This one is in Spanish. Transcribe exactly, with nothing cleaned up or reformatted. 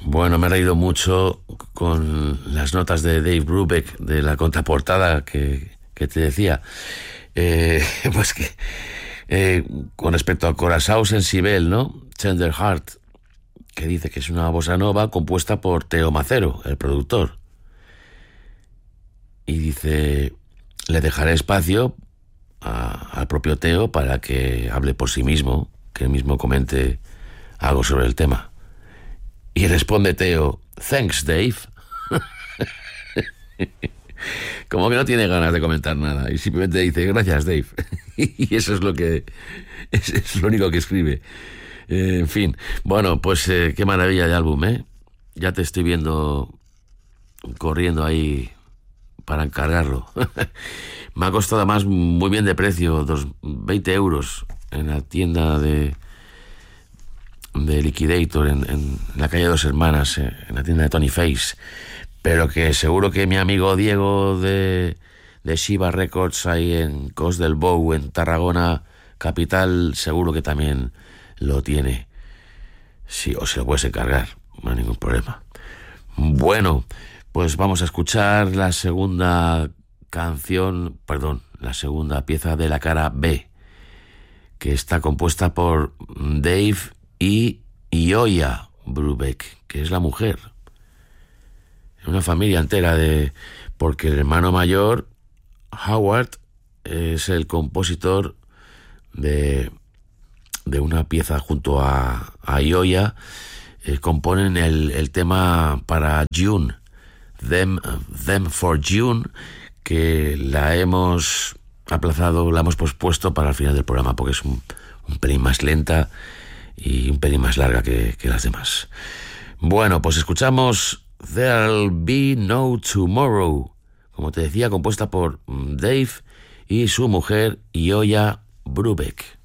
Bueno, me he reído mucho con las notas de Dave Brubeck de la contraportada que, que te decía. Eh, pues que eh, con respecto a Corazao Sensibel, ¿no? Tender Heart, que dice que es una bossa nova compuesta por Teo Macero, el productor. Y dice, le dejaré espacio a, al propio Teo para que hable por sí mismo, que él mismo comente algo sobre el tema. Y responde Teo, thanks, Dave. Como que no tiene ganas de comentar nada y simplemente dice, gracias, Dave. Y eso es lo que es, es lo único que escribe. Eh, en fin, bueno, pues eh, qué maravilla de álbum, ¿eh? Ya te estoy viendo corriendo ahí para encargarlo. Me ha costado además muy bien de precio, dos, veinte euros en la tienda de de Liquidator en, en la calle Dos Hermanas, eh, en la tienda de Tony Face, pero que seguro que mi amigo Diego de, de Shiva Records ahí en Cos del Bou, en Tarragona capital, seguro que también lo tiene. Sí, o se lo puedes encargar, no hay ningún problema. Bueno, pues vamos a escuchar la segunda canción, perdón, la segunda pieza de la cara B, que está compuesta por Dave y Ioia Brubeck, que es la mujer. Una familia entera de... porque el hermano mayor, Howard, es el compositor de, de una pieza junto a, a Ioia. Eh, componen el, el tema para June, Them, Them for June, que la hemos aplazado, la hemos pospuesto para el final del programa, porque es un, un pelín más lenta y un pelín más larga que, que las demás. Bueno, pues escuchamos There'll Be No Tomorrow, como te decía, compuesta por Dave y su mujer Ioia Brubeck.